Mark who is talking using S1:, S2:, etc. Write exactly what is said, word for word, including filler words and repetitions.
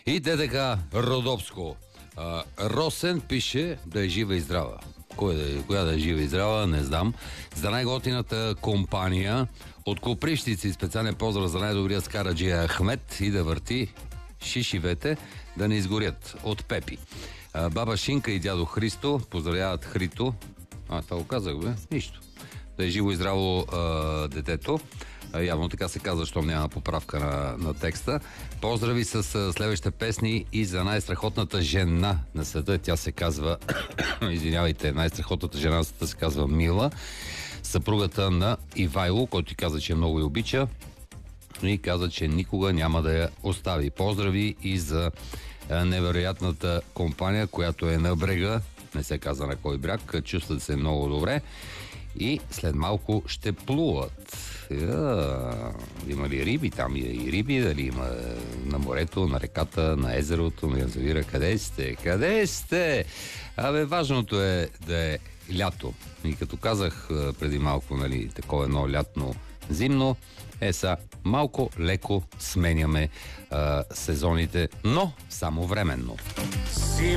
S1: И те така, Родопско. А, Росен пише да е жива и здрава. Кой да е, коя да е жива и здрава, не знам. За най-готината компания от Копривщици специален поздрав за най-добрия скараджия Ахмет и да върти шишивете да не изгорят от Пепи. А, баба Шинка и дядо Христо поздравяват Хрито. А, това го казах, бе? Нищо. Да е живо и здраво а, детето. А, явно така се казва, защото няма поправка на, на текста. Поздрави с а, следващите песни и за най-страхотната жена на света. Тя се казва, извинявайте, най-страхотната жена на света се казва Мила. Съпругата на Ивайло, който ти каза, че е много и обича. И каза, че никога няма да я остави. Поздрави и за а, невероятната компания, която е на брега. Не се каза на кой бряг. Чувстват се много добре. И след малко ще плуват. Я, има ли риби? Там и риби, дали има на морето, на реката, на езерото, на язовира. Къде сте? Къде сте? Абе, важното е да е лято. И като казах преди малко, нали, такова едно лятно зимно, е са малко леко сменяме а, сезоните, но само временно.